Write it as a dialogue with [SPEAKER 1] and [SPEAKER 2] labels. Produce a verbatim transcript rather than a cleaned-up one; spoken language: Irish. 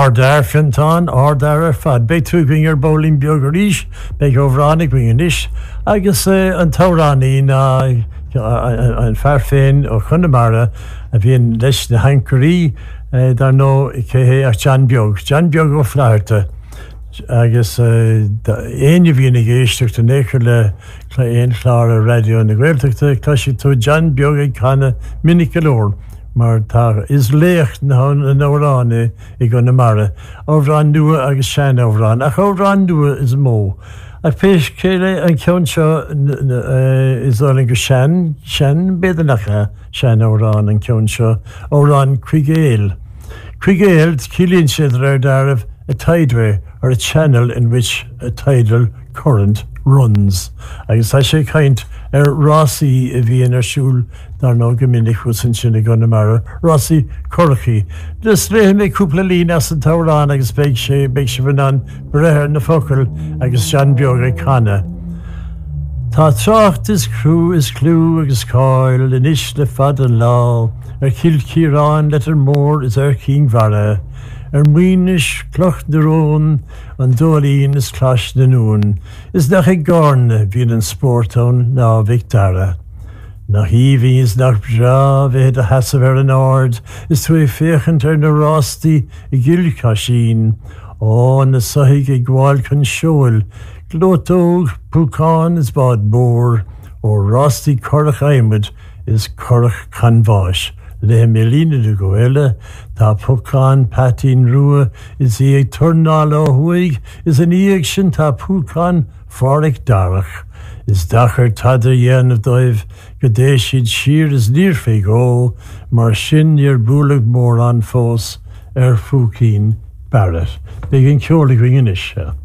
[SPEAKER 1] Ardar Fintan, Ardar Fad. Be tú gwing ar bowling biogarísh, be govranig gwing anish. Agus an taurani na an farfin o Connemara, a bhíon leis na hancarí dar nó céhé ach Jan Biog. Jan Biog o Flárta. Agus éine bhíon ag éisteach an échar le éon chlár a radio na Gaeltachta, cloisi tú Jan Biog ag chana minic alór. Mar tá is léocht na nóráne i go na mara. Óhrán nua agus sean óhrán. Ach óhrán nua is mó. A féis céile an ceann seo is óling go sean, sean bédanacha sean óhrán an ceann seo. Óhrán Crigéil. Crigéil cílíonn siad ar darmh a tideway or a channel in which a tidal current runs. Agus tá sé caint ar Rossi a bhíon ar siúl dar nó go minic chusan sin i Connemara. Rossi Corchaí. Dus réim é cúpla lín as an taurán agus beig sé beig sé bhanan brethir na focail agus Jan Biog ag chana. Tá tracht is crú is clú agus cáil in is le fad an lá ar Kilcírán letar mór is ar Cín Mhara. Er muoinis clocht de rón an dólín is clas de nún. Is nach ag garne bhíon an spórtón ná Victara. Nach híhí is nach bra bhead a hasamh ar an ard, is tú é féchant ar na rástaí i gilcha sin. Ó na saigh ag gháil chun seoil, glótóg púcán is bád mór, ó rástaí corach aimid is corach canváis. Le mélíne de goile, tá púcán patín rua is í ag turnál ó huig, is an íag sin tá púcán fáric darach. Is dachar tada dhéanamh dóibh go dé siad siar is níor féig ó, mar sin níor búlag mór an fós ar fúcín Barrett. Big an ceolaigh ring inis se.